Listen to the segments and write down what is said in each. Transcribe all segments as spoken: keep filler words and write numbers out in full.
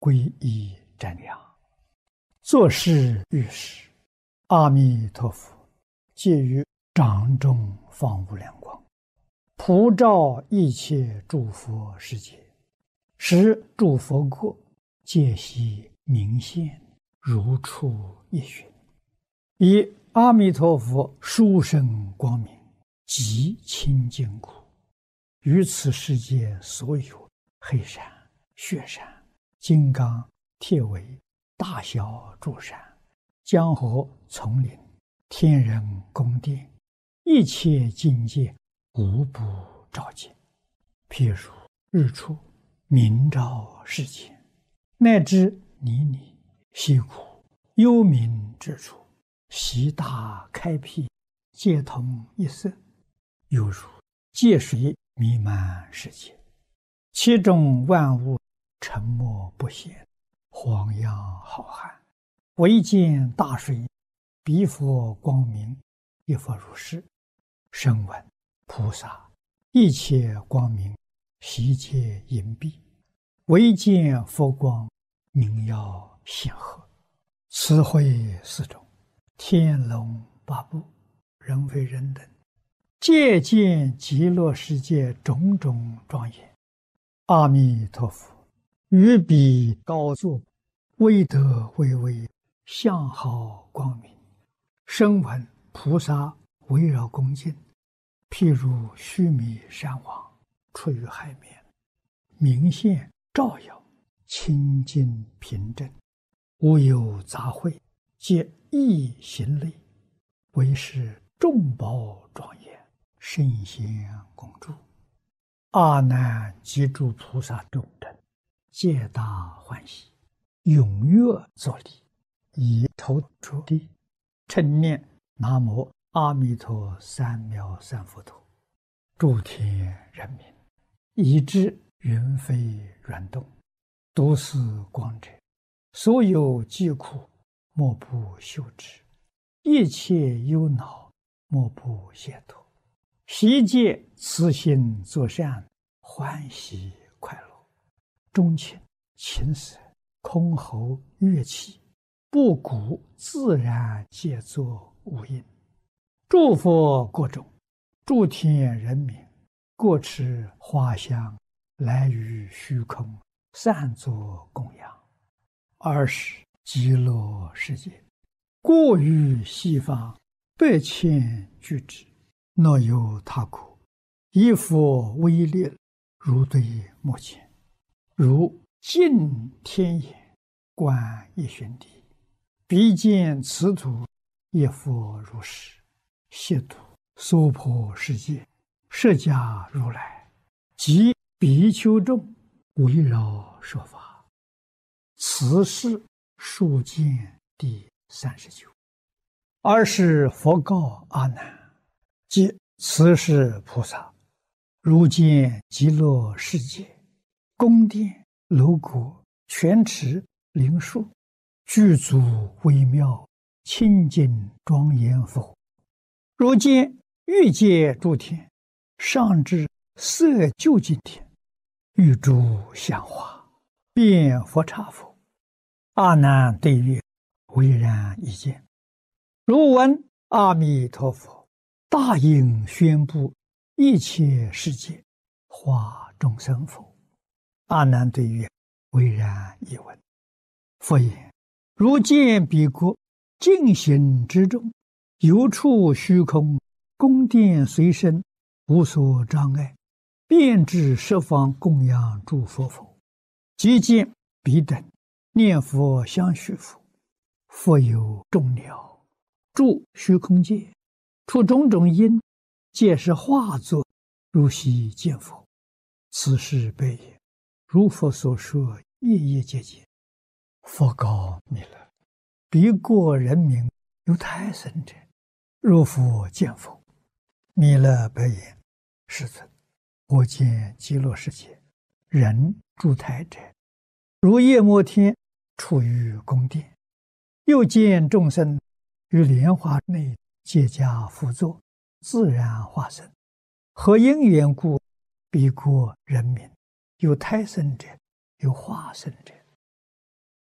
皈依瞻仰，作事遇事，阿弥陀佛借于掌中放无量光，普照一切诸佛世界，使诸佛国皆悉明现，如出一寻。以阿弥陀佛殊胜光明，极清净苦，于此世界所有黑山、雪山、金刚、铁围、大小诸山、江河丛林、天人宫殿，一切境界无不照见。譬如日出明照世间，乃至泥泞溪谷幽冥之处，悉大开辟，皆同一色，犹如界水弥漫世界，其中万物沉默不显，荒洋浩瀚，唯见大水，彼佛光明，一佛如是。声闻菩萨一切光明，悉皆隐蔽，唯见佛光明耀显赫。此会四种，天龙八部，人非人等，皆见极乐世界种种庄严。阿弥陀佛于彼高坐，威德巍巍，相好光明，声闻菩萨围绕恭敬，譬如须弥山王出于海面，明现照耀，清净平正，无有杂秽，皆一行类，为是众宝庄严，圣贤共住。阿难及诸菩萨众等，皆大欢喜，踊跃作礼，以头着地，称念南无阿弥陀三藐三菩提。诸天人民，以知云飞软动，读是光者，所有疾苦莫不休止，一切忧恼莫不解脱，悉皆慈心作善，欢喜快乐。钟磬、琴瑟、箜篌、乐器，布谷自然皆作无应。诸佛国中，诸天人民，各持花香，来于虚空，散作供养。二是极乐世界，过于西方百千俱胝，若有他国，以佛威力，如对目前，如镜天眼，观一旬地，彼见此土，一佛如是，悉土娑婆世界，释迦如来及比丘众围绕说法。此是数见第三十九。二是佛告阿难，即此是菩萨，如见极乐世界，宫殿楼阁、泉池灵树，具足微妙，清净庄严佛。如见欲界诸天，上至色究竟天，欲诸香花，遍佛刹佛。阿难对曰：唯然一见。如闻阿弥陀佛大应宣布一切世界，化众生否？阿难对曰：唯然一闻。佛言：如见彼国净行之中，有处虚空，宫殿随身，无所障碍，遍至十方供养诸佛否？即见彼等念佛相续佛，佛有众鸟住虚空界，出种种因，皆是化作，如悉见佛。此是悲也。如佛所说，夜夜皆见。佛告弥勒：彼国人民有胎生者，若复见佛。弥勒白言：世尊，我见极乐世界人住胎者，如夜摩天处于宫殿，又见众生于莲花内皆加辅佐，自然化身。何因缘故？彼国人民有胎生者，有化身者。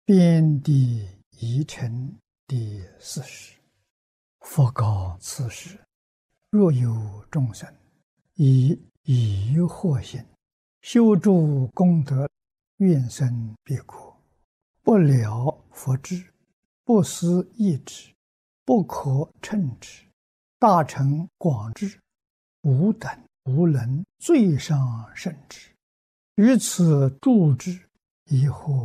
边地宜城第四十。佛告此时：若有众生以疑惑心修诸功德，愿生彼国，不了佛智，不思议之，不可称之，大乘广智，无等无能，最上甚至，于此住之，以惑